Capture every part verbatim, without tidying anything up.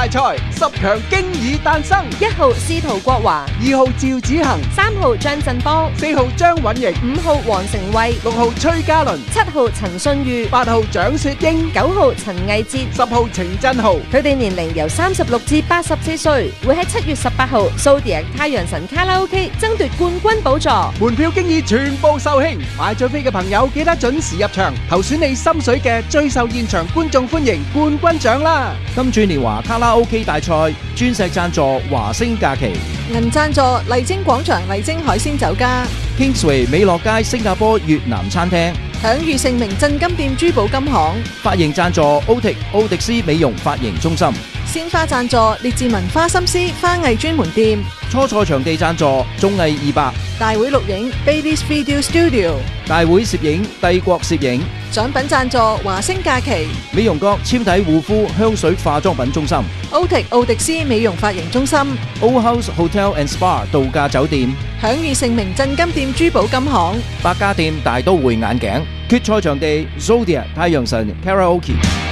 大賽，十強經已誕生。 一號司徒國華， 二號趙子恒， 三號張振邦， 四號張允瑩， 五號黃成慧， 六號崔嘉倫， 七號陳信裕， 八號蔣雪英， 九號陳毅哲， 十號程振豪。 佢哋年齡由三十六至八十四歲，會喺七月十八號 Zodiac 太陽神卡拉 OK 爭奪冠軍寶座。 門票經已全部售罄，買咗飛嘅朋友記得準時入場，投選你心水嘅最受現場觀眾歡迎冠軍獎啦！ 金鑽年華卡拉 OK 大賽，鑽石贊助華星假期， 銀贊助麗晶廣場麗晶海鮮酒家， Kingsway 美樂街新加坡越南餐廳， 享譽盛名鎮金店珠寶金行， 髮型贊助 Otic 奧迪斯美容髮型中心， 鮮花贊助列治文花心思花藝專門店， 初賽場地贊助綜藝二百， 大會錄影 Baby's Video Studio， 大會攝影帝國攝影， 獎品贊助華星假期， 美容閣纖體護膚香水化妝品中心， Otic 奧迪斯美容髮型中心， Old House Hotel and Spa 度假酒店， 享譽盛名鎮金店珠寶金行， 百家店大都會眼鏡，決賽場地 Zodiac 太陽神 Karaoke。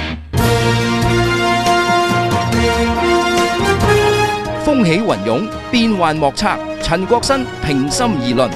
風起雲湧，變幻莫測。陳國新平心而論。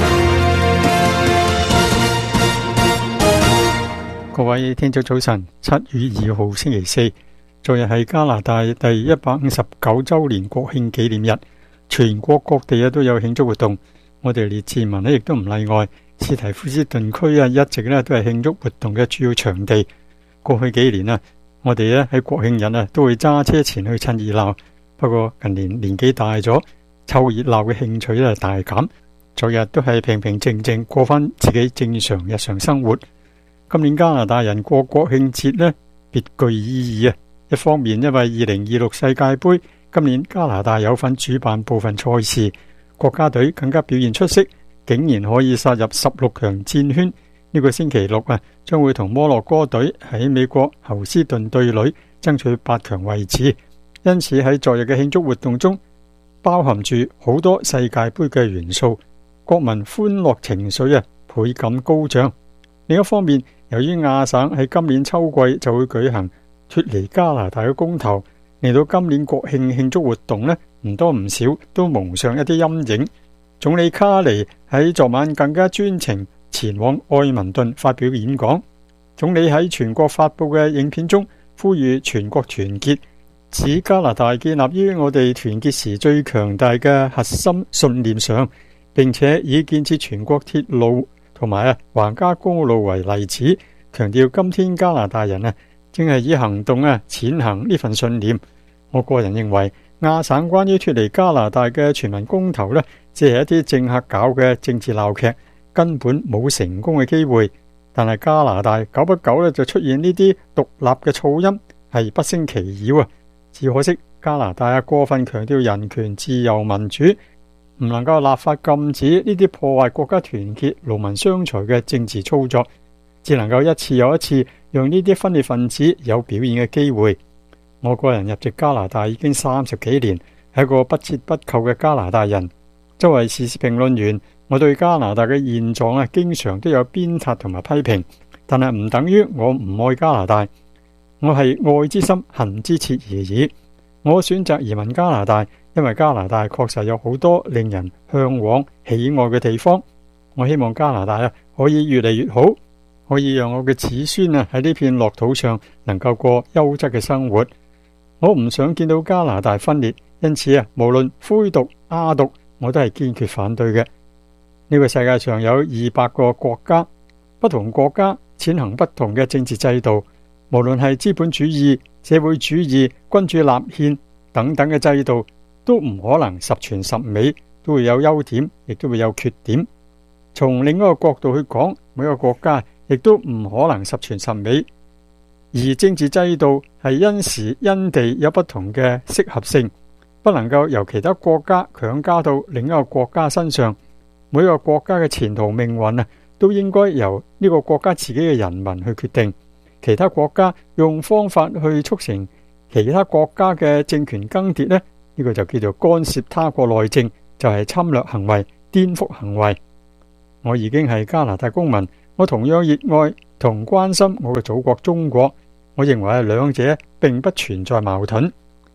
各位聽眾早晨，七月二號星期四，昨日係加拿大第一百五十九周年國慶紀念日，全國各地啊都有慶祝活動。我哋列治文咧亦都唔例外，史提夫斯頓區啊一直咧都係慶祝活動嘅主要場地。過去幾年啊，我哋咧喺國慶日啊都會揸車前去趁熱鬧。不過近年年紀大咗，湊熱鬧嘅興趣咧大減。昨日都係平平靜靜過翻自己正常日常生活。今年加拿大人過國慶節呢，別具意義啊！一方面因為二零二六世界杯，今年加拿大有份主辦部分賽事，國家隊更加表現出色，竟然可以殺入十六強戰圈。呢個星期六啊，將會同摩洛哥隊喺美國侯斯頓對壘，爭取八強位置。因此喺昨日嘅慶祝活動中，包含住好多世界盃嘅元素，國民歡樂情緒啊倍感高漲。另一方面，由於亞省喺今年秋季就會舉行脫離加拿大嘅公投，嚟到今年國慶慶祝活動呢，唔多唔少都蒙上一啲陰影。總理卡尼喺昨晚更加專程前往愛民頓發表演講。總理喺全國發布嘅影片中呼籲全國團結，指加拿大建立於我哋團結時最強大嘅核心信念上，並且以建設全國鐵路同埋啊橫加公路為例子，強調今天加拿大人啊正係以行動啊踐行呢份信念。我個人認為亞省關於脫離加拿大嘅全民公投呢，只係一啲政客搞嘅政治鬧劇，根本冇成功嘅機會。但係加拿大久不久呢就出現呢啲獨立嘅噪音，係不勝其擾啊！只可惜加拿大啊過分強調人權、自由、民主，唔能夠立法禁止呢啲破壞國家團結、勞民傷財嘅政治操作，只能夠一次又一次讓呢啲分裂分子有表現嘅機會。我個人入籍加拿大已經三十幾年，係一個不折不扣嘅加拿大人。作為時事評論員，我對加拿大嘅現狀啊，經常都有鞭撻同埋批評，但係唔等於我唔愛加拿大。我係愛之深恨之切而已。我選擇移民加拿大，因為加拿大確實有好多令人向往喜愛嘅地方。我希望加拿大啊可以越嚟越好，可以讓我嘅子孫啊喺呢片樂土上能夠過優質嘅生活。我唔想見到加拿大分裂，因此啊，無論灰獨、亞獨，我都係堅決反對嘅。呢個世界上有二百個國家，不同國家踐行不同嘅政治制度。無論係資本主義、社會主義、君主立憲等等嘅制度，都唔可能十全十美，都會有優點，亦都會有缺點。從另一個角度去講，每個國家亦都唔可能十全十美，而政治制度係因時因地有不同嘅適合性，不能夠由其他國家強加到另一個國家身上。每個國家嘅前途命運啊，都應該由呢個國家自己嘅人民去決定。其他國家用方法去促成其他國家嘅政權更迭呢，呢個就叫做干涉他國內政，就係侵略行為、顛覆行為。我已經係加拿大公民，我同樣熱愛同關心我嘅祖國中國。我認為兩者並不存在矛盾。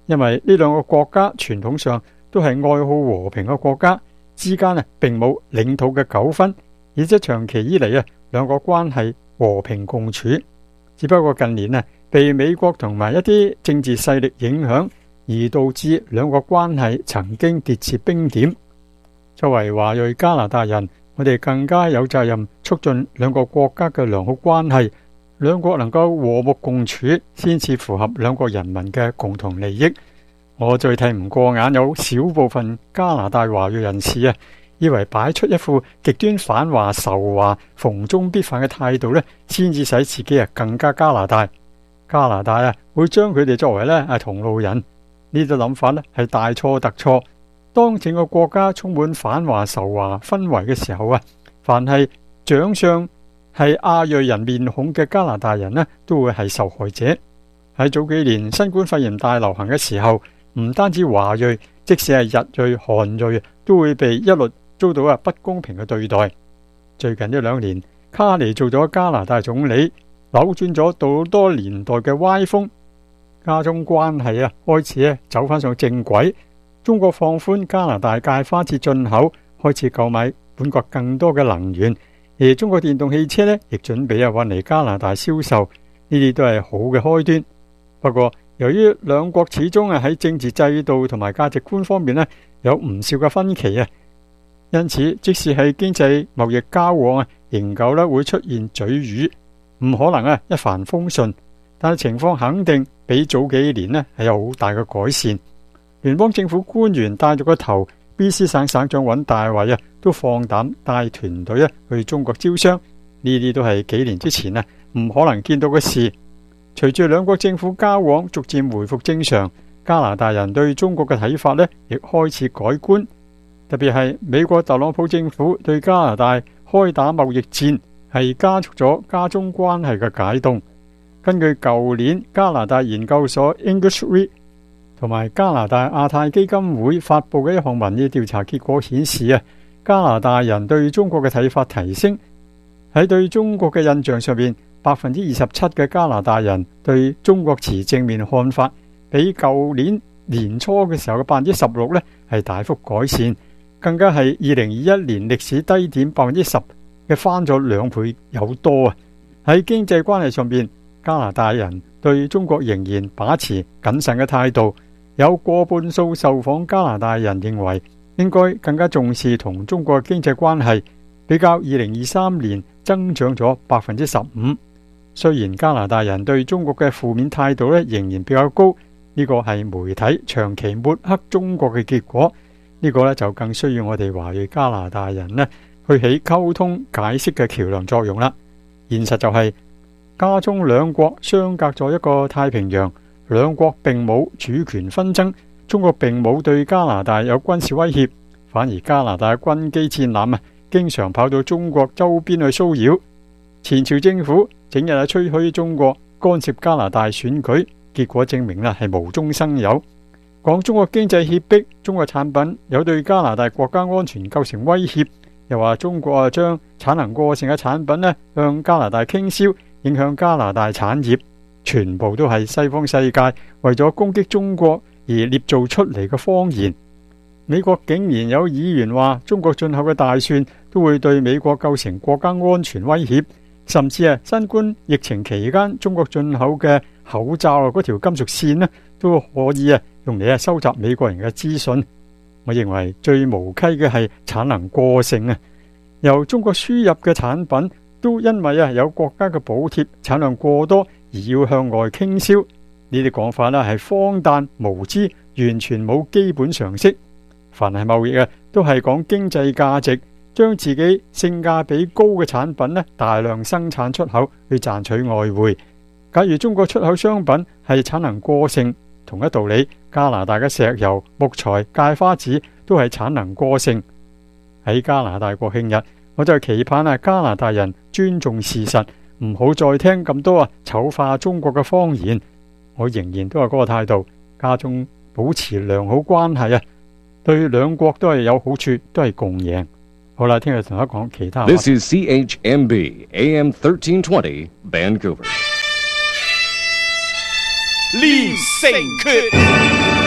因為呢兩個國家傳統上都係愛好和平嘅國家，之間啊並冇領土嘅糾紛，而且長期以嚟啊兩個關係和平共處。只不過近年啊被美國同埋一啲政治勢力影響，而導致兩個關係曾經跌至冰點。作為華裔加拿大人，我哋更加有責任促進兩個國家嘅良好關係，兩國能夠和睦共處，先至符合兩國人民嘅共同利益。我最睇唔過眼有少部分加拿大華裔人士啊，以為擺出一副極端反華仇華、逢中必反嘅態度呢，先至使自己啊更加加拿大。加拿大啊會將佢哋作為呢係同路人，呢種諗法呢係大錯特錯。當整個國家充滿反華仇華氛圍嘅時候啊，凡係長相係亞裔人面孔嘅加拿大人呢，都會係受害者。喺早幾年新冠肺炎大流行嘅時候，唔單止華裔，即使係日裔、韓裔，都會被一律遭到啊不公平嘅對待。最近一兩年，卡尼做咗加拿大總理，扭轉咗好多年代嘅歪風，加中關係啊開始咧走翻上正軌。中國放寬加拿大芥花節進口，開始購買本國更多嘅能源，而中國電動汽車呢亦準備啊運嚟加拿大銷售，呢啲都係好嘅開端。不過由於兩國始終係喺政治制度同埋價值觀方面呢有唔少嘅分歧啊，因此即使係經濟貿易交往啊，仍舊咧會出現嘴語，唔可能啊一帆風順。但係情況肯定比早幾年呢係有好大嘅改善。聯邦政府官員帶住個頭 ，B C 省省長尹大偉啊，都放膽帶團隊啊去中國招商，呢啲都係幾年之前啊唔可能見到嘅事。隨住兩國政府交往逐漸回復正常，加拿大人對中國嘅睇法呢亦開始改觀。特別係美國特朗普政府對加拿大開打貿易戰，係加速咗加中關係嘅解凍。根據舊年加拿大研究所 English Re 同埋加拿大亞太基金會發布嘅一項民意調查結果顯示啊，加拿大人對中國嘅睇法提升。喺對中國嘅印象上面，百分之二十七嘅加拿大人對中國持正面看法，比舊年年初嘅時候嘅百分之十六呢係大幅改善，更加係二零二一年歷史低點百分之十嘅翻咗兩倍有多啊！喺經濟關係上面，加拿大人對中國仍然把持謹慎嘅態度。有過半數受訪加拿大人認為應該更加重視同中國經濟關係，比較二零二三年增長咗百分之十五。雖然加拿大人對中國嘅負面態度咧仍然比較高，呢個係媒體長期抹黑中國嘅結果。呢個咧就更需要我哋華裔加拿大人咧去起溝通解釋嘅橋樑作用啦。現實就係加中兩國相隔咗一個太平洋。兩國並冇主權紛爭，中國並冇對加拿大有軍事威脅，反而加拿大軍機戰艦啊，經常跑到中國周邊去騷擾。前朝政府整日啊吹噓中國干涉加拿大選舉，結果證明啦係無中生有。講中國經濟脅迫，中國產品有對加拿大國家安全構成威脅，又話中國啊將產能過剩嘅產品呢向加拿大傾銷，影響加拿大產業。全部都係西方世界為咗攻擊中國而捏造出嚟嘅謊言。美國竟然有議員話中國進口嘅大蒜都會對美國構成國家安全威脅，甚至啊新冠疫情期間中國進口嘅口罩啊嗰條金屬線呢都可以啊用嚟啊收集美國人嘅資訊。我認為最無稽嘅係產能過剩啊，由中國輸入嘅產品都因為啊有國家嘅補貼，產量過多而要向外傾銷，呢啲講法啦係荒誕無知，完全冇基本常識。凡係貿易啊，都係講經濟價值，將自己性價比高嘅產品呢大量生產出口去賺取外匯。假如中國出口商品係產能過剩，同一道理，加拿大嘅石油、木材、芥花籽都係產能過剩。喺加拿大國慶日，我就期盼啊加拿大人尊重事實，唔好再聽咁多啊醜化中國嘅謊言。我仍然都係嗰個態度，加中保持良好關係啊，對兩國都係有好處，都係共贏。好啦，聽日同大家講其他。 This is C H M B A M thirteen twenty Vancouver。 練成訣。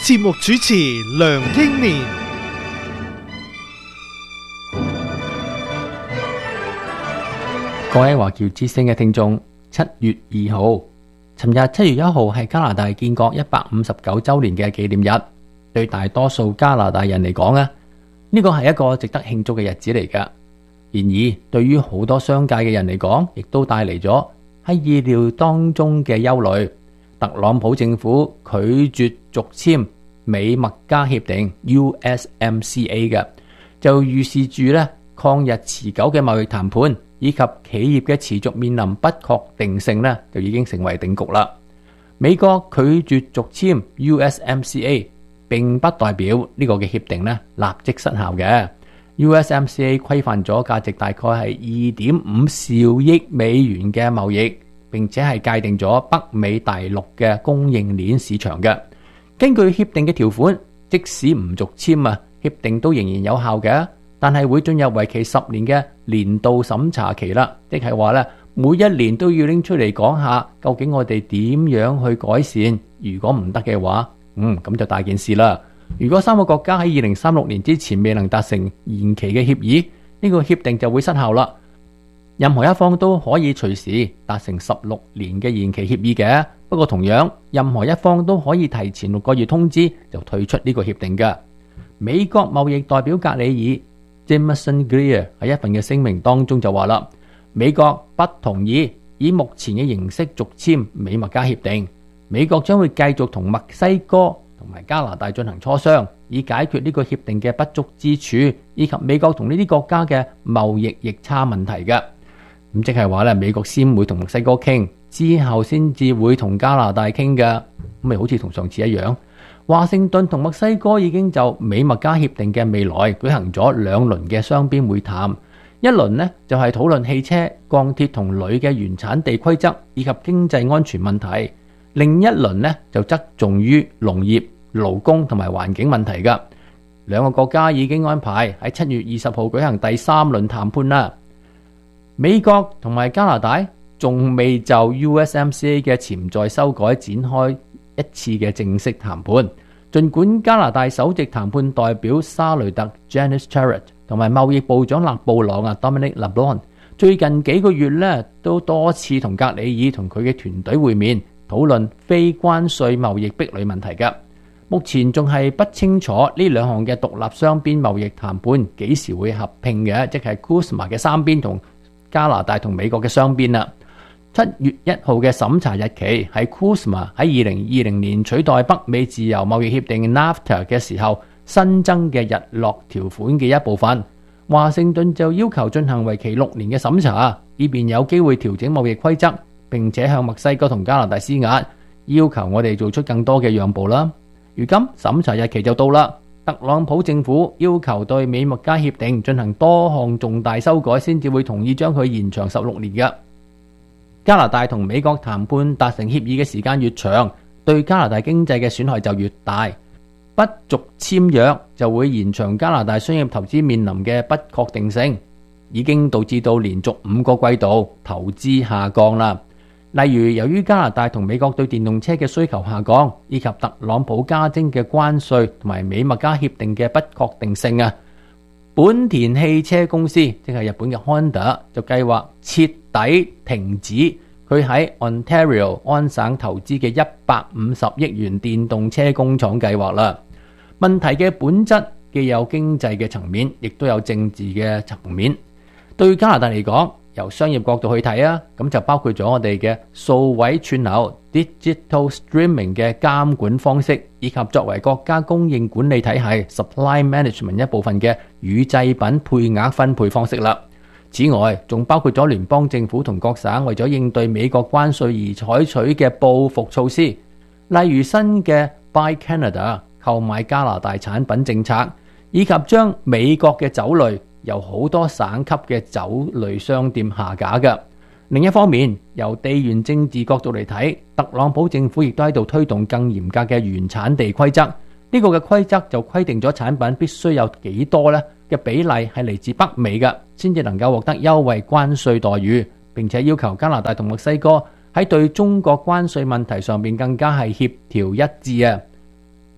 節目主持梁英年。 各位華僑之聲嘅聽眾，七月二號，尋日七月一號係加拿大建國一百五十九週年嘅紀念日。對大多數加拿大人嚟講啊，呢個係一個值得慶祝嘅日子嚟㗎。然而，對於好多商界嘅人嚟講，亦都帶嚟咗喺意料當中嘅憂慮。特朗普政府拒絕續簽美墨加協定 U S M C A 嘅，就預示住咧抗日持久嘅貿易談判以及企業嘅持續面臨不確定性咧，就已經成為定局啦。美國拒絕續簽 U S M C A 並不代表呢個嘅協定咧立即失效嘅。U S M C A 規範咗價值大概係二點五兆億美元嘅貿易，並且係界定咗北美大陸嘅供應鏈市場嘅。根據協定嘅條款，即使唔續簽啊，協定都仍然有效嘅，但係會進入為期十年嘅年度審查期啦，即係話咧每一年都要拎出嚟講下，究竟我哋點樣去改善。如果唔得嘅話，嗯咁就大件事啦。如果三個國家喺二零三六年之前未能達成延期嘅協議，呢個協定就會失效啦。任何一方都可以隨時達成十六年嘅延期協議嘅，不過同樣任何一方都可以提前六個月通知就退出呢個協定嘅。美國貿易代表格里爾 Jameson Greer 喺一份嘅聲明當中就話啦，美國不同意以目前嘅形式續簽美墨加協定，美國將會繼續同墨西哥同埋加拿大進行磋商，以解決呢個協定嘅不足之處，以及美國同呢啲國家嘅貿易逆差問題嘅。咁即係話咧，美國先會同墨西哥傾，之後先至會同加拿大傾嘅。咁咪好似同上次一樣，華盛頓同墨西哥已經就美墨加協定嘅未來舉行咗兩輪嘅雙邊會談。一輪呢就係討論汽車、鋼鐵同鋁嘅原產地規則以及經濟安全問題。另一輪呢就側重於農業、勞工同埋環境問題㗎。兩個國家已經安排喺七月二十號舉行第三輪談判啦。美國同埋加拿大仲未就 U S M C A 嘅潛在修改展開一次嘅正式談判。儘管加拿大首席談判代表沙雷特 Janice Charrett 同埋貿易部長勒布朗啊 Dominic LeBlanc 最近幾個月咧都多次同格里爾同佢嘅團隊會面，討論非關稅貿易壁壘問題嘅。目前仲係不清楚呢兩項嘅獨立雙邊貿易談判幾時會合併嘅，即係 C U S M A 嘅三邊同加拿大同美國嘅雙邊啦。七月一號嘅審查日期係 C U S M A 喺二零二零年取代北美自由貿易協定 NAFTA 嘅時候新增嘅日落條款嘅一部分。華盛頓就要求進行為期六年嘅審查，以便有機會調整貿易規則，並且向墨西哥同加拿大施壓，要求我哋做出更多嘅讓步啦。如今審查日期就到啦，特朗普政府要求對美墨加協定進行多項重大修改，先至會同意將佢延長十六年嘅。加拿大同美國談判達成協議嘅時間越長，對加拿大經濟嘅損害就越大。不續簽約就會延長加拿大商業投資面臨嘅不確定性，已經導致到連續五個季度投資下降啦。例如，由於加拿大同美國對電動車嘅需求下降，以及特朗普加徵嘅關稅同埋美墨加協定嘅不確定性啊，本田汽車公司即係日本嘅 Honda 就計劃徹底停止佢喺 Ontario 安省投資嘅一百五十億元電動車工廠計劃啦。問題嘅本質既有經濟嘅層面，亦都有政治嘅層面。對加拿大嚟講，由商業角度去睇啊，咁就包括咗我哋嘅數位串流 digital streaming 嘅監管方式，以及作為國家供應管理體系 supply management 一部分嘅乳製品配額分配方式啦。此外，仲包括咗聯邦政府同各省為咗應對美國關稅而採取嘅報復措施，例如新嘅 Buy Canada 購買加拿大產品政策，以及將美國嘅酒類由好多省級嘅酒類商店下架嘅。另一方面，由地緣政治角度嚟睇，特朗普政府亦都喺度推動更嚴格嘅原產地規則。呢個嘅規則就規定咗產品必須有幾多呢嘅比例係嚟自北美嘅，先至能夠獲得優惠關稅待遇。並且要求加拿大同墨西哥喺對中國關稅問題上面更加係協調一致啊！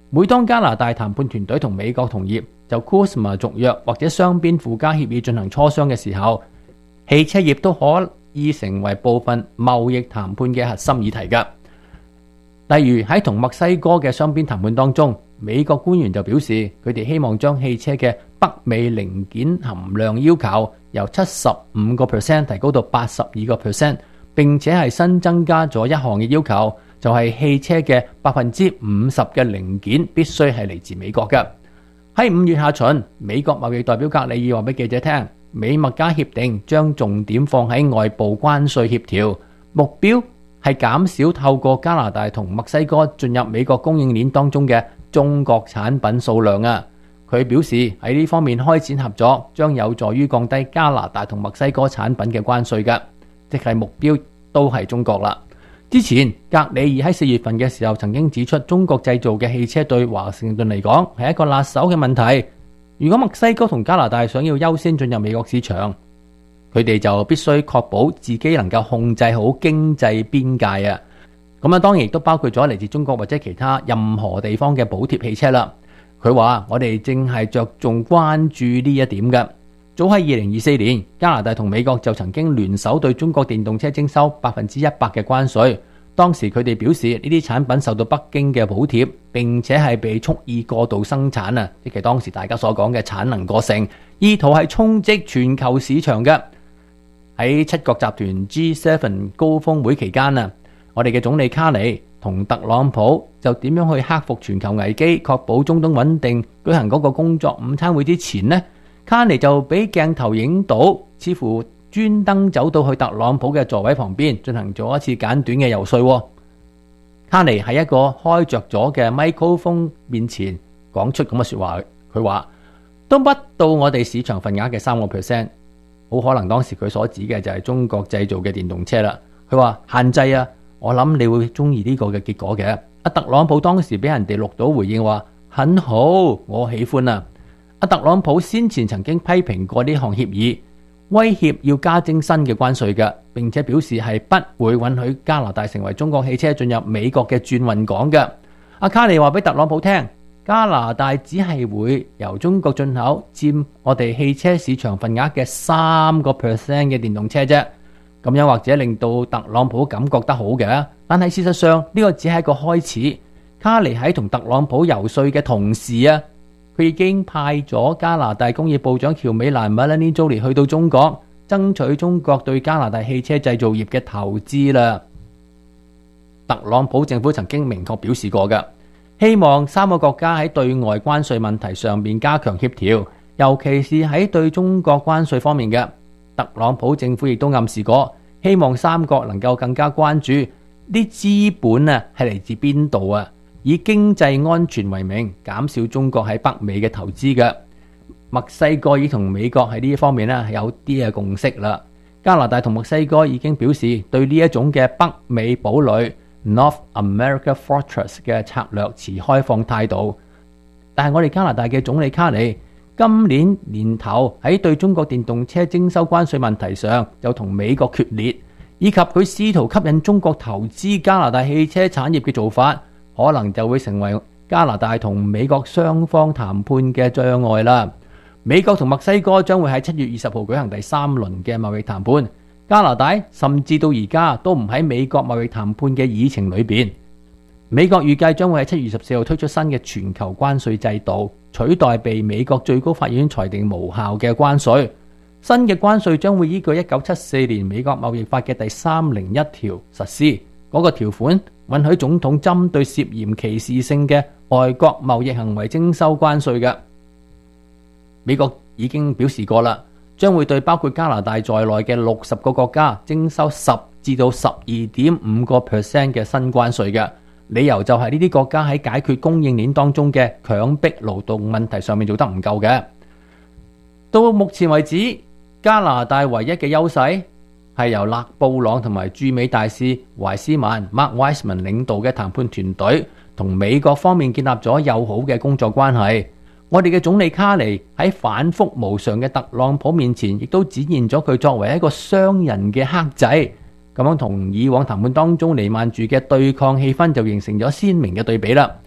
每當加拿大談判團隊同美國同業就 C U S M A 續約或者雙邊附加協議進行磋商嘅時候，汽車業都可以成為部分貿易談判嘅核心議題㗎。例如喺同墨西哥嘅雙邊談判當中，美國官員就表示佢哋希望將汽車嘅北美零件含量要求由七十五個 percent 提高到八十二個 percent， 並且係新增加咗一項嘅要求，就係汽車嘅百分之五十嘅零件必須係嚟自美國嘅。喺五月下旬，美國貿易代表格里爾話俾記者聽，美墨加協定將重點放喺外部關稅協調，目標係減少透過加拿大同墨西哥進入美國供應鏈當中嘅中國產品數量啊。佢表示喺呢方面開展合作，將有助於降低加拿大同墨西哥產品嘅關稅嘅，即係目標都係中國啦。之前格里爾喺四月份嘅時候曾經指出，中國製造嘅汽車對華盛頓嚟講係一個辣手嘅問題。如果墨西哥同加拿大想要優先進入美國市場，佢哋就必須確保自己能夠控制好經濟邊界啊！咁啊，當然亦都包括咗嚟自中國或者其他任何地方嘅補貼汽車啦。佢話：我哋正係着重關注呢一點嘅。早喺二零二四年，加拿大同美國就曾經聯手對中國電動車徵收百分之一百嘅關稅。當時佢哋表示呢啲產品受到北京嘅補貼，並且係被蓄意過度生產啊，即係當時大家所講嘅產能過剩，意圖係衝擊全球市場嘅。喺七國集團 G 七 高峰會期間啊，我哋嘅總理卡尼同特朗普就點樣去克服全球危機，確保中東穩定，舉行嗰個工作午餐會之前呢，卡尼就俾鏡頭影到，似乎專登走到去特朗普嘅座位旁邊進行咗一次簡短嘅游說。卡尼喺一個開着咗嘅麥克風面前講出咁嘅說話，佢話都不到我哋市場份額嘅三個 percent。好可能當時佢所指嘅就係中國製造嘅電動車啦。佢話限制啊，我諗你會中意呢個嘅結果嘅。阿特朗普當時俾人哋錄到回應話很好，我喜歡啊。阿特朗普先前曾經批評過呢項協議，威脅要加徵新嘅關稅嘅，並且表示係不會允許加拿大成為中國汽車進入美國嘅轉運港嘅。阿卡尼話俾特朗普聽，加拿大只係會由中國進口佔我哋汽車市場份額嘅三個 percent 嘅電動車啫。咁樣或者令到特朗普感覺得好嘅，但係事實上呢個只係一個開始。卡尼喺同特朗普游說嘅同時啊，佢已經派咗加拿大工業部長喬美蘭 Melanie Joly 去到中國，爭取中國對加拿大汽車製造業嘅投資啦。特朗普政府曾經明確表示過嘅，希望三個國家喺對外關稅問題上面加強協調，尤其是喺對中國關稅方面嘅。特朗普政府亦都暗示過，希望三國能夠更加關注啲資本啊係嚟自邊度啊，以經濟安全為名，減少中國喺北美嘅投資嘅。墨西哥已同美國喺呢一方面咧有啲嘅共識啦。加拿大同墨西哥已經表示對呢一種嘅北美堡壘 North America Fortress 嘅策略持開放態度。但係我哋加拿大嘅總理卡尼今年年頭喺對中國電動車徵收關稅問題上就同美國決裂，以及佢試圖吸引中國投資加拿大汽車產業嘅做法，可能就會成為加拿大同美國雙方談判嘅障礙啦。美國同墨西哥將會喺七月二十號舉行第三輪嘅貿易談判，加拿大甚至到而家都唔喺美國貿易談判嘅議程裏邊。美國預計將會喺七月二十四號推出新嘅全球關稅制度，取代被美國最高法院裁定無效嘅關稅。新嘅關稅將會依據一九七四年美國貿易法嘅第三零一條實施，嗰、那個條款允許總統針對涉嫌歧視性嘅外國貿易行為徵收關稅嘅。美國已經表示過啦，將會對包括加拿大在內嘅六十個國家徵收十至到十二點五個 percent 嘅新關稅嘅。理由就係呢啲國家喺解決供應鏈當中嘅強迫勞動問題上面做得唔夠嘅。到目前為止，加拿大唯一嘅優勢係由勒布朗同埋駐美大使懷斯曼 Mark Wiseman 領導嘅談判團隊同美國方面建立咗友好嘅工作關係。我哋嘅總理卡尼喺反覆無常嘅特朗普面前，亦都展現咗佢作為一個商人嘅克制。咁樣同以往談判當中瀰漫住嘅對抗氣氛就形成咗鮮明嘅對比啦。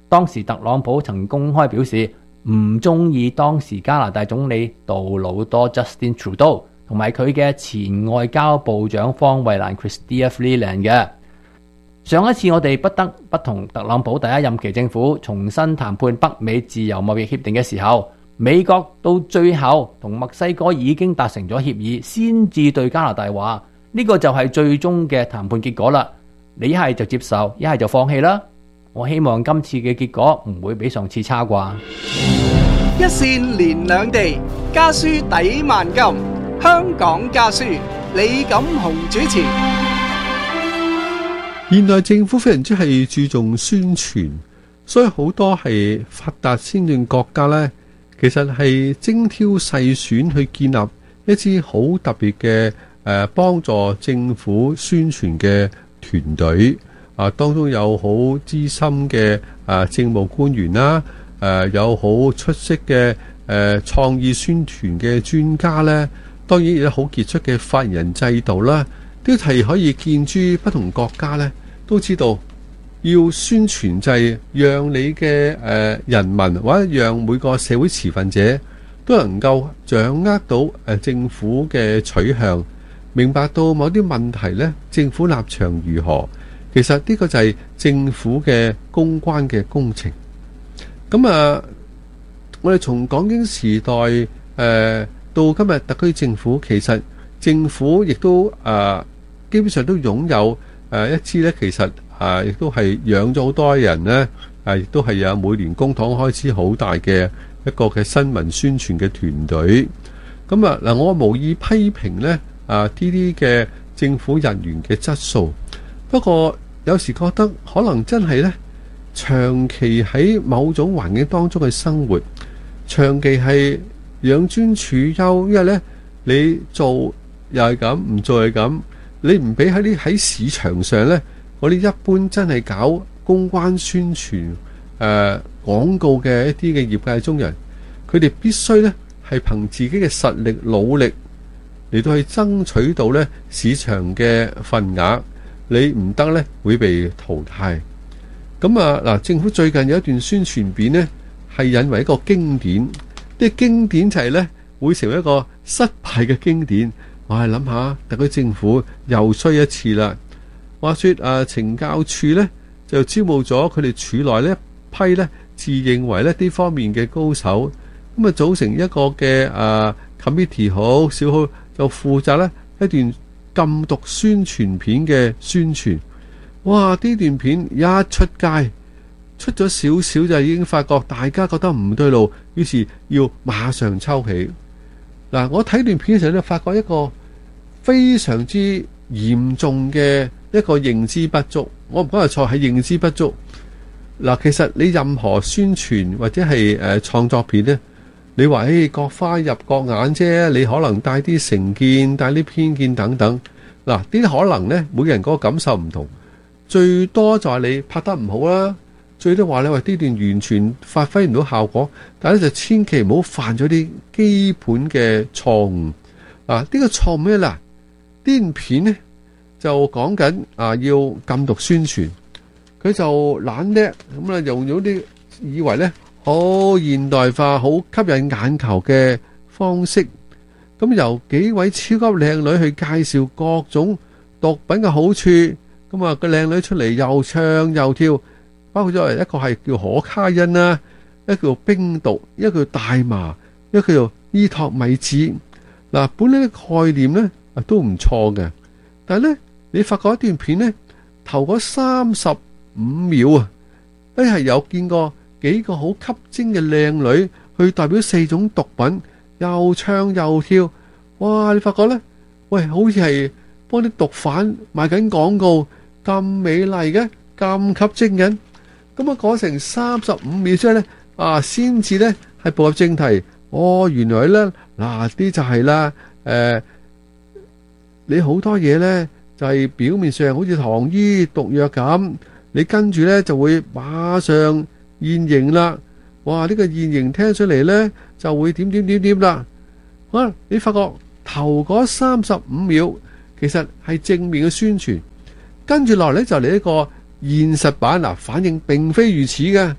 當時特朗普曾公開表示唔中意當時加拿大總理杜魯多 Justin Trudeau 同埋佢嘅前外交部長方慧蘭 Chrystia Freeland 嘅。上一次我哋不得不同特朗普第一任期政府重新談判北美自由貿易協定嘅時候，美國到最後同墨西哥已經達成咗協議，先至對加拿大話呢個就係最終嘅談判結果啦。你一係就接受，一係就放棄啦。我希望今次嘅結果唔會比上次差啩。 一線連兩地，家書抵萬金。香港家書，李錦雄主持。 現代政府非常之係注重宣傳，所以好多係發達先進國家呢，其實係精挑細選去建立一支好特別嘅誒幫助政府宣傳嘅團隊。啊，當中有好資深嘅啊政務官員啦，誒、啊、有好出色嘅誒創意宣傳嘅專家咧，當然亦有好傑出嘅發言人制度啦，都係可以見諸不同國家咧，都知道要宣傳就係讓你嘅誒人民或者讓每個社會持份者都能夠掌握到誒政府嘅取向，明白到某啲問題咧，政府立場如何。其實呢個就係政府嘅公關嘅工程。咁啊，我哋從港英時代誒、呃、到今日特區政府，其實政府亦都誒、呃、基本上都擁有誒、呃、一支咧，其實誒亦都係養咗好多人咧，誒亦都係有每年公帑開支好大嘅一個嘅新聞宣傳嘅團隊。咁啊嗱，我無意批評咧啊呢啲嘅政府人員嘅質素。不過有時覺得可能真係咧，長期喺某種環境當中嘅生活，長期係養尊處優，因為咧你做又係咁，唔做係咁，你唔俾喺啲喺市場上咧，我哋一般真係搞公關宣傳誒、呃、廣告嘅一啲嘅業界中人，佢哋必須咧係憑自己嘅實力努力嚟到去爭取到咧市場嘅份額。你唔得咧，會被淘汰。咁啊嗱，政府最近有一段宣傳片呢，係引為一個經典。呢個經典就係咧，會成為一個失敗嘅經典。我係諗下，特區政府又衰一次啦。話說啊，懲教處咧就招募咗佢哋處內呢一批咧，自認為咧呢方面嘅高手。咁啊，組成一個嘅啊 committee 好少好，就負責咧一段禁毒宣傳片嘅宣傳。哇！呢段片一出街，出咗少少就已經發覺大家覺得唔對路，於是要馬上抽起。嗱，我睇段片嘅時候咧，發覺一個非常之嚴重嘅一個認知不足。我唔講係錯，係認知不足。嗱，其實你任何宣傳或者係誒創作片呢，你話誒各花入各眼啫，你可能帶啲成見、帶啲偏見等等。嗱，呢啲可能呢，每個人嗰個感受唔同，最多就係你拍得唔好啦，最多話你話呢段完全發揮唔到效果，但係咧就千祈唔好犯咗啲基本嘅錯誤。嗱，呢個錯誤咩啦？呢段片呢，就講緊啊要禁毒宣傳，佢就懶叻咁啊，用咗啲以為呢好現代化、好吸引眼球嘅方式，咁由幾位超級靚女去介紹各種毒品嘅好處，咁啊個靚女出嚟又唱又跳，包括咗一個係叫可卡因啦，一個叫冰毒，一個叫大麻，一個叫伊托米子。嗱，本來嘅概念呢都唔錯嘅，但係呢，你發覺一段片呢，頭嗰三十五秒啊，都係有見過幾個好吸睛嘅靚女去代表四種毒品，又唱又跳，哇！你發覺呢，喂，好似係幫啲毒販賣緊廣告，咁美麗嘅，咁吸睛嘅，咁啊講成三十五秒之後呢，啊，先至呢係步入正題。哦，原來呢，嗱啲就係啦，誒、呃，你好多嘢呢，就係、是、表面上好似糖衣毒藥咁，你跟住呢就會馬上現形啦。哇！呢、這個現形聽出嚟呢，就會點點點點啦。啊，你發覺頭嗰三十五秒其實係正面嘅宣傳，跟住落嚟就嚟一個現實版。嗱，反應並非如此嘅。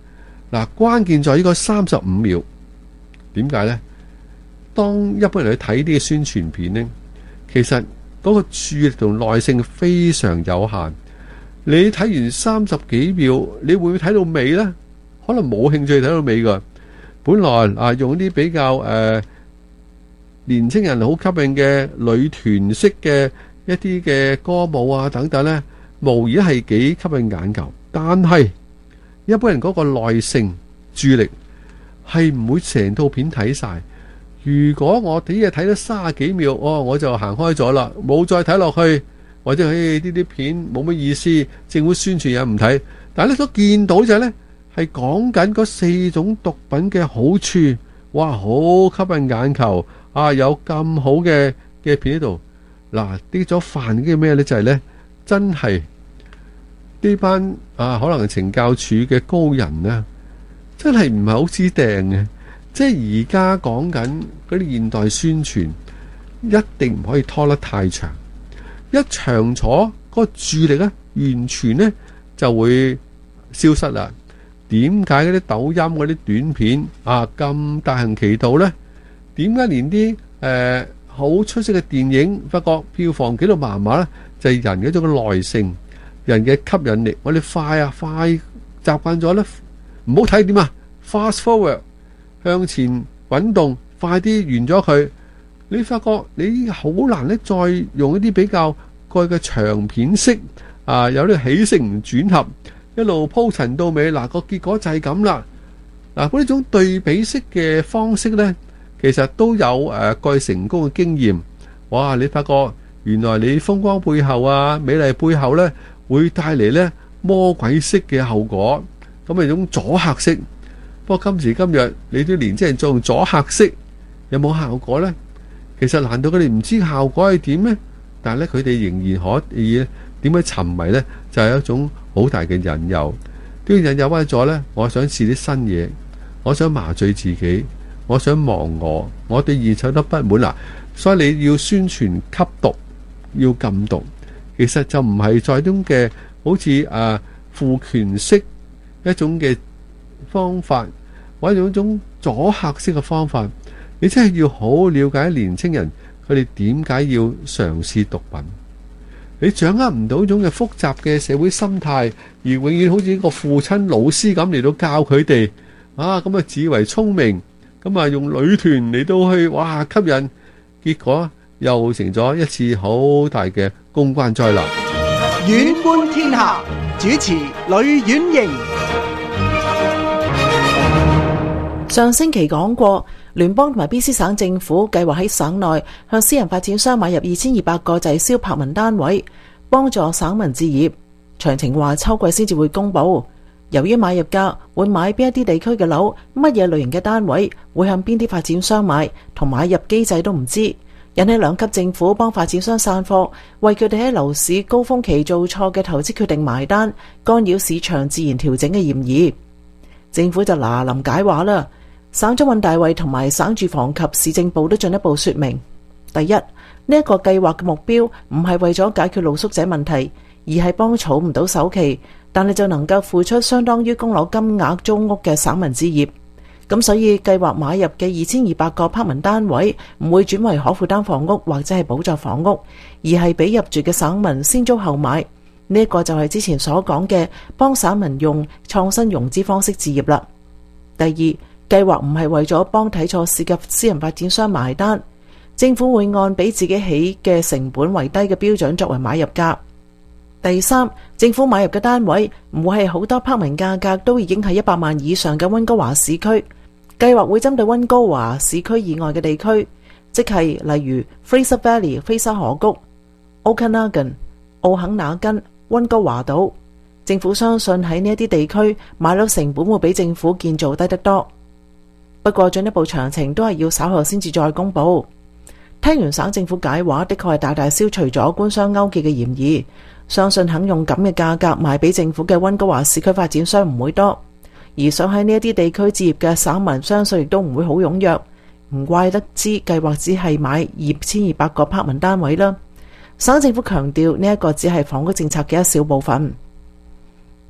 嗱，關鍵在呢個三十五秒。點解呢？當一般人去睇啲嘅宣傳片呢，其實嗰個注意力同耐性非常有限。你睇完三十幾秒，你會唔會睇到尾呢？可能冇興趣睇到尾㗎。本來啊，用啲比較誒、呃、年青人好吸引嘅女團式嘅一啲嘅歌舞啊等等呢，無疑係幾吸引眼球。但係一般人嗰個耐性、注意力係唔會成套片睇晒。如果我啲嘢睇咗三十幾秒，哦，我就行開咗啦，冇再睇落去，或者嘿呢啲片冇乜意思，政府宣傳又唔睇。但係咧所見到就係咧，係講緊嗰四種毒品嘅好處，哇，好吸引眼球啊！有咁好嘅嘅片喺度。嗱，啲咗飯嘅咩咧？就係咧，真係呢班啊，可能懲教署嘅高人啊，真係唔係好知定嘅。即係而家講緊嗰啲現代宣傳，一定唔可以拖得太長。一長咗，嗰個注意力咧，完全咧就會消失啦。點解嗰啲抖音嗰啲短片啊咁大行其道呢？點解連啲誒好出色嘅電影，發覺票房幾度麻麻呢？就係人嘅一種耐性，人嘅吸引力。我哋快啊快習慣咗呢，唔好睇點啊 ，fast forward。向前滾動，快啲完咗佢。你發覺你好難咧，再用一啲比較過嘅長片式啊，有啲起承轉合，一路鋪陳到尾。嗱，個結果就係咁啦。嗱，嗰呢種對比式嘅方式呢，其實都有誒過去成功嘅經驗。哇！你發覺原來你風光背後啊，美麗背後呢，會帶嚟呢魔鬼式嘅後果。咁係一種阻嚇式。不過今時今日，你啲年輕人做阻嚇式，有冇效果呢？其實難道佢哋唔知效果係點咩？但係咧，佢哋仍然可以點樣沉迷呢？就係一種好大嘅引誘。呢個引誘屈咗呢，我想試啲新嘢，我想麻醉自己，我想忘我，我對現實都不滿啦。所以你要宣傳吸毒，要禁毒，其實就唔係在種嘅好似誒父權式一種嘅方法，或者一種阻嚇式嘅方法。你真係要好好了解年青人佢哋點解要嘗試毒品。你掌握唔到一種嘅複雜嘅社會心態，而永遠好似一個父親老師咁嚟到教佢哋啊，咁啊自以為聰明，咁啊用女團嚟到去哇吸引，結果又成咗一次好大嘅公關災難。 遠觀天下主持呂婉瑩。 上星期講過，聯邦同埋 B C 省政府計劃喺省內向私人發展商買入二千二百個滯銷柏文單位，幫助省民置業。詳情話秋季先至會公布。由於買入價會買邊一啲地區嘅樓，乜嘢類型嘅單位會向邊啲發展商買，同買入機制都唔知，引起兩級政府幫發展商散貨，為佢哋喺樓市高峰期做錯嘅投資決定埋單，干擾市場自然調整嘅嫌疑。政府就嗱臨解話啦。省長尹大衛同埋省住房及市政部都進一步說明：第一，呢、這、一個計劃嘅目標唔係為咗解決露宿者問題，而係幫儲唔到首期，但係就能夠付出相當於供樓金額租屋嘅省民置業。咁所以計劃買入嘅二千二百個柏文單位唔會轉為可負擔房屋或者係補助房屋，而係俾入住嘅省民先租後買。呢、這、一個就係之前所講嘅幫省民用創新融資方式置業啦。第二，計劃唔係為咗幫睇錯市嘅私人發展商埋單，政府會按比自己起嘅成本為低嘅標準作為買入價。第三，政府買入嘅單位唔會係好多柏文價格都已經係一百萬以上嘅溫哥華市區，計劃會針對溫哥華市區以外嘅地區，即係例如 Fraser Valley 菲沙河谷、Okanagan 奧肯納根、溫哥華島。政府相信喺呢一啲地區買樓成本會比政府建造低得多。不過進一步詳情都係要稍後先至再公布。聽完省政府解話，的確係大大消除咗官商勾結嘅嫌疑。相信肯用咁嘅價格賣俾政府嘅溫哥華市區發展商唔會多，而想喺呢一啲地區置業嘅省民，相信亦都唔會好踴躍。唔怪得知計劃只係買二千二百個柏文單位啦。省政府強調呢一個只係房屋政策嘅一小部分。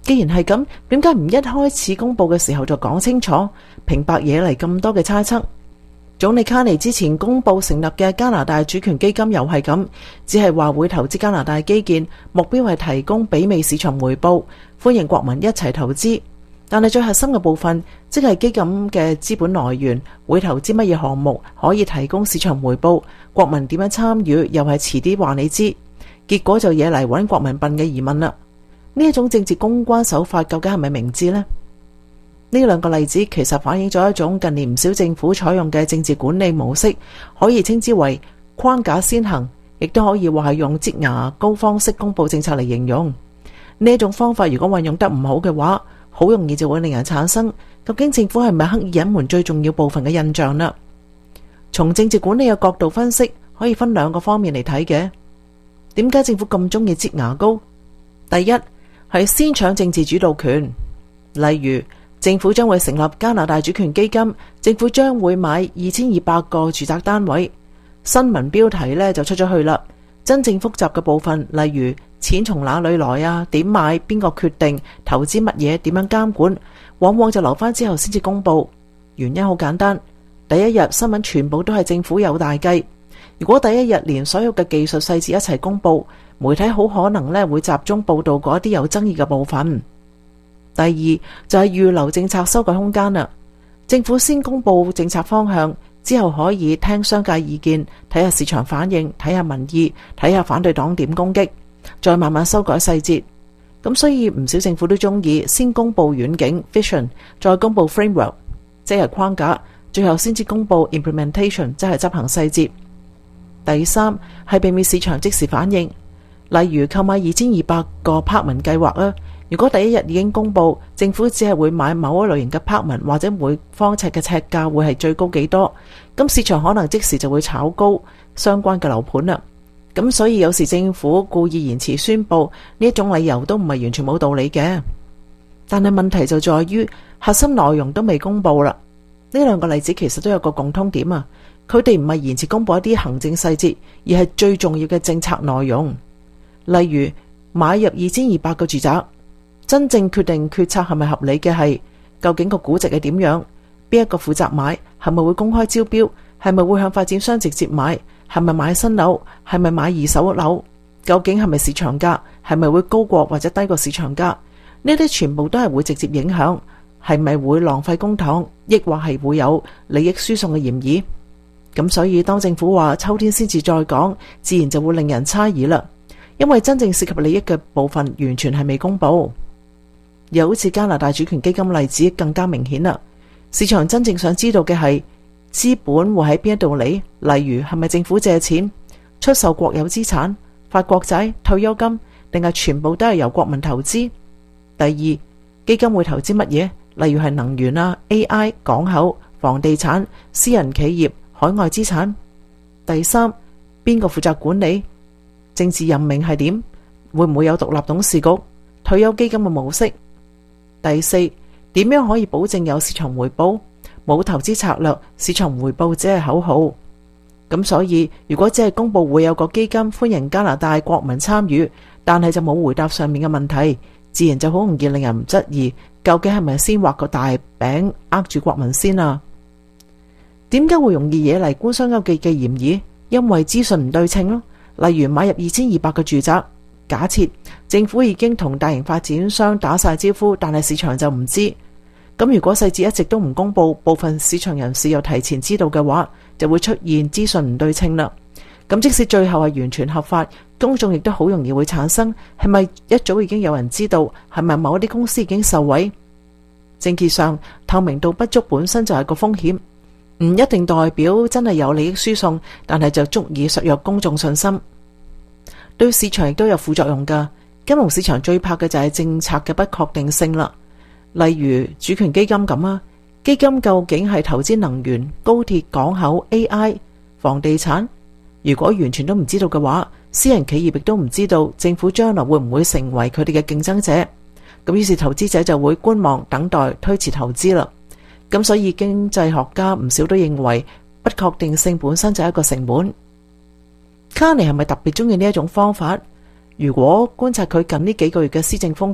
既然係咁，點解唔一開始公佈嘅時候就講清楚，平白惹嚟咁多嘅猜測？總理卡尼之前公佈成立嘅加拿大主權基金又係咁，只係話會投資加拿大基建，目標係提供媲美市場回報，歡迎國民一齊投資。但係最核心嘅部分，即係基金嘅資本來源，會投資乜嘢項目，可以提供市場回報，國民點樣參與，又係遲啲話你知。結果就惹嚟揾國民笨嘅疑問啦。呢一種政治公關手法究竟係咪明智呢？呢兩個例子其實反映咗一種近年唔少政府採用嘅政治管理模式，可以稱之為框架先行，亦都可以話係用擠牙膏方式公布政策嚟形容。呢一種方法如果運用得唔好嘅話，好容易就會令人產生究竟政府係咪刻意隱瞞最重要部分嘅印象啦。從政治管理嘅角度分析，可以分兩個方面嚟睇嘅。點解政府咁中意擠牙膏？第一係先搶政治主導權，例如政府將會成立加拿大主權基金，政府將會買二千二百個住宅單位。新聞標題呢就出咗去啦。真正複雜嘅部分，例如錢從哪裏來啊，點買，邊個決定，投資乜嘢，點樣監管，往往就留翻之後先至公布。原因好簡單，第一日新聞全部都係政府有大計。如果第一日連所有嘅技術細節一齊公布，媒體好可能呢會集中報道嗰啲有爭議嘅部分。第二就係預留政策修改空間啦。政府先公布政策方向，之後可以聽商界意見，睇下市場反應，睇下民意，睇下反對黨點攻擊，再慢慢修改細節。咁所以唔少政府都中意先公布遠景 vision， 再公布 framework， 即係框架，最後先至公布 implementation， 即係執行細節。第三係避免市場即時反應，例如購買二千二百個 apartment 計劃啊。如果第一日已經公布，政府只係會買某一類型嘅 apartment，或者每方尺嘅尺價會係最高幾多，咁市場可能即時就會炒高相關嘅樓盤啦。咁所以有時政府故意延遲宣布，呢一種理由都唔係完全冇道理嘅。但係問題就在於核心內容都未公布啦。呢兩個例子其實都有個共通點啊，佢哋唔係延遲公布一啲行政細節，而係最重要嘅政策內容。例如買入二千二百個住宅，真正決定決策係咪合理嘅係究竟個估值係點樣，邊一個負責買，係咪會公開招標，係咪會向發展商直接買，係咪買新樓，係咪買二手樓，究竟係咪市場價，係咪會高過或者低過市場價，呢啲全部都係會直接影響係咪會浪費公帑，抑或係會有利益輸送嘅嫌疑。咁所以當政府話秋天先至再講，自然就會令人猜疑啦，因為真正涉及利益嘅部分完全係未公布。又好似加拿大主權基金例子更加明顯啦，市場真正想知道嘅係資本會喺邊一度嚟，例如係咪政府借錢出售國有資產、發國債、退休金，定係全部都係由國民投資？第二，基金會投資乜嘢？例如係能源啊、A I、港口、房地產、私人企業、海外資產。第三，邊個負責管理？政治任命係點？會唔會有獨立董事局？退休基金嘅模式？第四，點樣可以保證有市場回報？冇投資策略，市場回報只係口號。咁所以如果只係公布會有個基金歡迎加拿大國民參與，但係就冇回答上面嘅問題，自然就好容易令人質疑究竟係咪先畫個大餅呃住國民先啊？點解會容易惹嚟官商勾結嘅嫌疑？因為資訊唔對稱咯。例如買入二千二百個住宅，假設政府已經同大型發展商打晒招呼，但係市場就唔知。咁如果細節一直都唔公布，部分市場人士又提前知道嘅話，就會出現資訊唔對稱啦。咁即使最後係完全合法，公眾亦都好容易會產生係咪一早已經有人知道，係咪某啲公司已經受惠？政治上透明度不足本身就係個風險，唔一定代表真係有利益輸送，但係就足以削弱公眾信心。對市場亦都有副作用㗎。金融市場最怕嘅就係政策嘅不確定性啦。例如主權基金咁啊，基金究竟係投資能源、高鐵、港口、A I、房地產？如果完全都唔知道嘅話，私人企業亦都唔知道政府將來會唔會成為佢哋嘅競爭者。咁於是投資者就會觀望等待，推遲投資啦。咁所以經濟學家唔少都認為不確定性本身就係一個成本。卡尼係咪特別中意呢一種方法？如果觀察佢近呢幾個月嘅施政風格，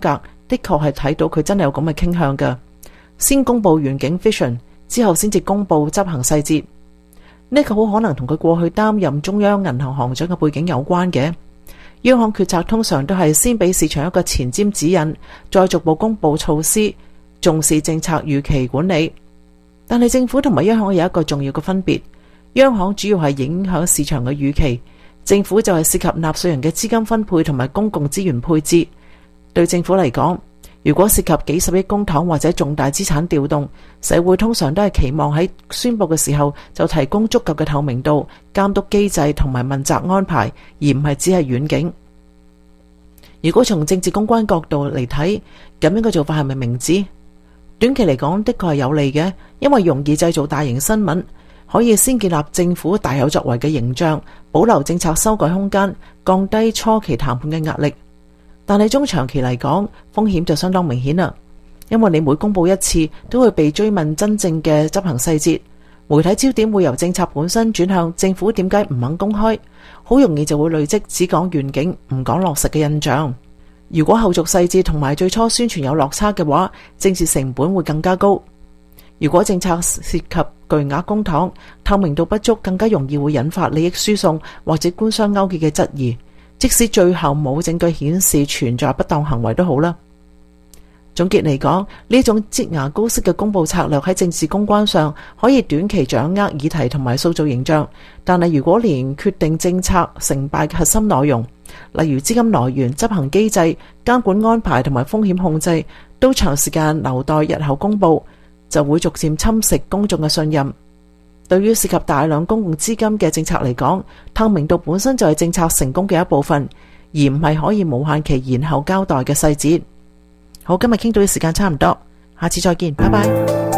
的確係睇到佢真係有咁嘅傾向㗎。先公布願景 vision， 之後先至公布執行細節。呢個好可能同佢過去擔任中央銀行行長嘅背景有關嘅。央行決策通常都係先俾市場一個前瞻指引，再逐步公布措施，重視政策預期管理。但係政府同埋央行有一個重要嘅分別，央行主要係影響市場嘅預期，政府就係涉及納稅人嘅資金分配同埋公共資源配置。對政府嚟講，如果涉及幾十億公帑或者重大資產調動，社會通常都係期望喺宣佈嘅時候就提供足夠嘅透明度、監督機制同埋問責安排，而唔係只係遠景。如果從政治公關角度嚟睇，咁樣嘅做法係咪明智？短期嚟講的確係有利嘅，因為容易製造大型新聞，可以先建立政府大有作為嘅形象，保留政策修改空間，降低初期談判嘅壓力。但係中長期嚟講，風險就相當明顯啦，因為你每公布一次，都會被追問真正嘅執行細節，媒體焦點會由政策本身轉向政府點解唔肯公開，好容易就會累積只講願景唔講落實嘅印象。如果後續細節同埋最初宣傳有落差嘅話，政治成本會更加高。如果政策涉及巨額公帑，透明度不足，更加容易會引發利益輸送或者官商勾結嘅質疑。即使最後冇證據顯示存在不當行為都好啦。總結嚟講，呢種擠牙膏式嘅公佈策略喺政治公關上可以短期掌握議題同埋塑造形象，但係如果連決定政策成敗嘅核心內容，例如資金來源、執行機制、監管安排同埋風險控制，都長時間留待日後公佈，就會逐漸侵蝕公眾嘅信任。對於涉及大量公共資金嘅政策嚟講，透明度本身就係政策成功嘅一部分，而唔係可以無限期延後交代嘅細節。好，今日傾到嘅時間差唔多，下次再見，拜拜。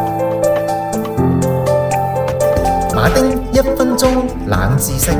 馬丁一分鐘冷知識。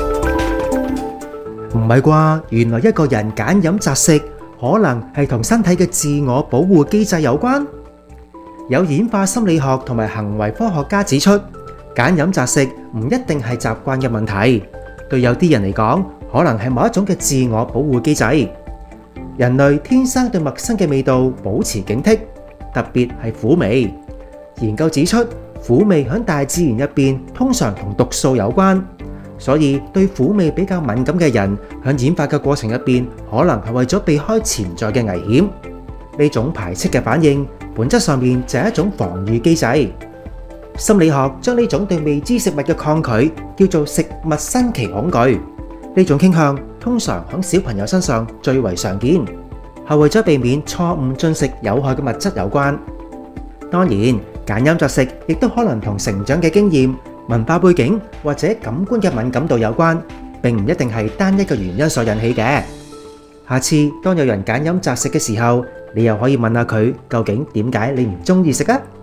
唔係啩？原來一個人揀飲擇食，可能係同身體嘅自我保護機制有關。有演化心理學同埋行為科學家指出，揀飲擇食唔一定係習慣嘅問題，對有啲人嚟講，可能係某一種嘅自我保護機制。人類天生對陌生嘅味道保持警惕，特別係苦味。研究指出，苦味喺大自然入邊通常同毒素有關，所以對苦味比較敏感嘅人，喺演化嘅過程入邊，可能係為咗避開潛在嘅危險。呢種排斥嘅反應，本質上面就係一種防禦機制。心理學將呢種對未知食物嘅抗拒叫做食物新奇恐懼。呢種傾向通常喺小朋友身上最為常見，係為咗避免錯誤進食有害嘅物質有關。當然，揀飲擇食亦都可能同成長嘅經驗、文化背景或者感官嘅敏感度有關，並唔一定係單一嘅原因所引起嘅。下次當有人揀飲擇食嘅時候，你又可以問下佢究竟點解你唔中意食啊？